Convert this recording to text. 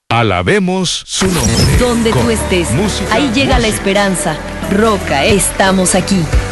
Alabemos su nombre. Donde Con tú estés, música, ahí llega la música. esperanza. Roca, estamos aquí.